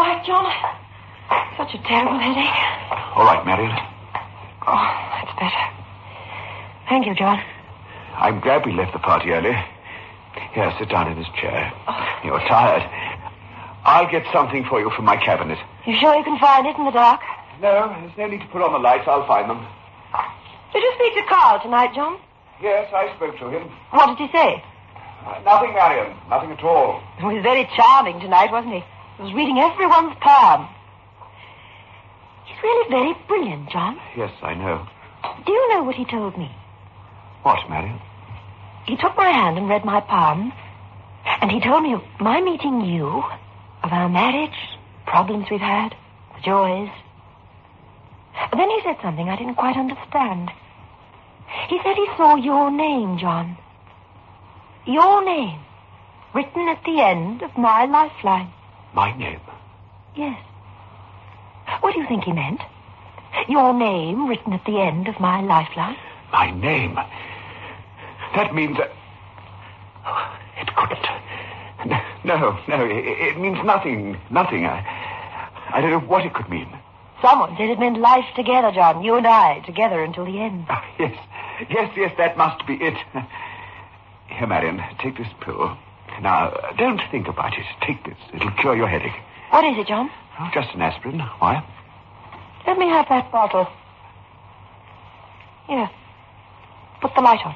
right, John? Such a terrible headache. All right, Marion. Oh, that's better. Thank you, John. I'm glad we left the party early. Here, sit down in this chair. Oh. You're tired. I'll get something for you from my cabinet. You sure you can find it in the dark? No, there's no need to put on the lights. I'll find them. Did you speak to Carl tonight, John? Yes, I spoke to him. What did he say? Nothing, Marion. Nothing at all. He was very charming tonight, wasn't he? He was reading everyone's palm. He's really very brilliant, John. Yes, I know. Do you know what he told me? What, Marion? He took my hand and read my palm, and he told me of my meeting you, of our marriage, problems we've had, the joys. But then he said something I didn't quite understand. He said he saw your name, John. Your name, written at the end of my lifeline. My name? Yes. What do you think he meant? Your name written at the end of my lifeline? My name? That means that... Oh, it couldn't. No, it means nothing. Nothing. I don't know what it could mean. Someone said it meant life together, John. You and I, together until the end. Yes, that must be it. Here, Marion, take this pill. Now, don't think about it. Take this. It'll cure your headache. What is it, John? Oh, just an aspirin. Why? Let me have that bottle. Here. Put the light on.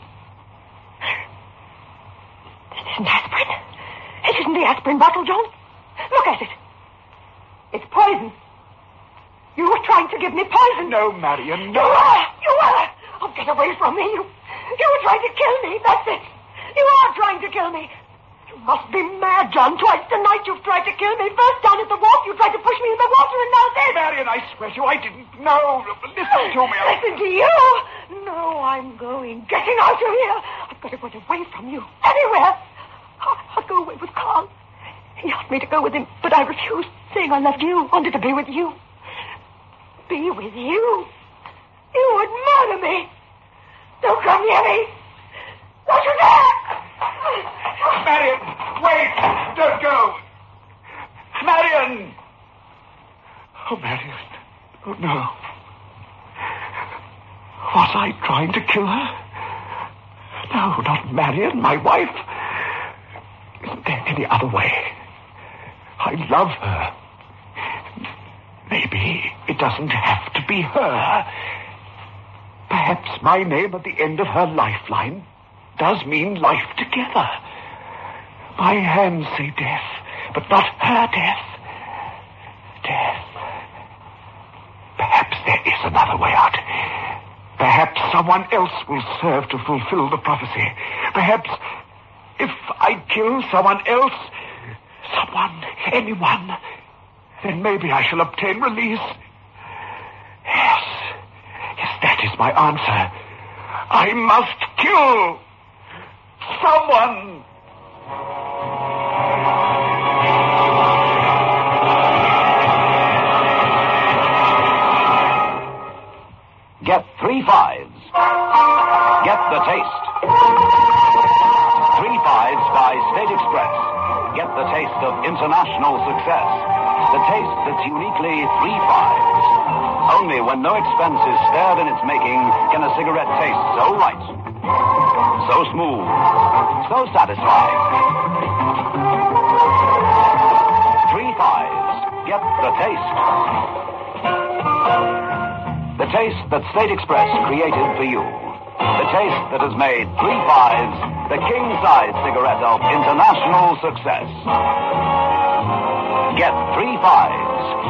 This isn't aspirin. It isn't the aspirin bottle, John. Look at it. It's poison. You were trying to give me poison. No, Marion, no. You were. Oh, get away from me. You were trying to kill me. That's it. You are trying to kill me. You must be mad, John. Twice tonight you've tried to kill me. First down at the wharf, you tried to push me in the water, and now this. Marion, I swear to you, I didn't know. Listen to me. Listen to you? No, I'm going. Getting out of here. I've got to get away from you. Anywhere. I'll go away with Carl. He asked me to go with him, but I refused, saying I loved you, wanted to be with you. Be with you? You would murder me. Don't come near me. Don't you dare! Marion, wait! Don't go! Marion! Oh, Marion. Oh, no. Was I trying to kill her? No, not Marion, my wife. Isn't there any other way? I love her. Maybe it doesn't have to be her. Perhaps my name at the end of her lifeline does mean life together. My hands say death, but not her death. Death. Perhaps there is another way out. Perhaps someone else will serve to fulfill the prophecy. Perhaps if I kill someone else, anyone, then maybe I shall obtain release. Yes, that is my answer. I must kill someone. Get 3 5s. Get the taste. 3 5s by State Express. Get the taste of international success. The taste that's uniquely 3 5s. Only when no expense is spared in its making can a cigarette taste so right, so smooth, so satisfying. 3 5s. Get the taste. The taste that State Express created for you. The taste that has made 3 5s the king-size cigarette of international success. Get 3 5s.